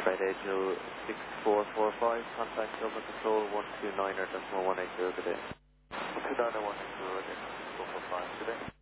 Flight Angel 6445, contact Dublin Control 129er.180 today. 129er 180 today, 445 today.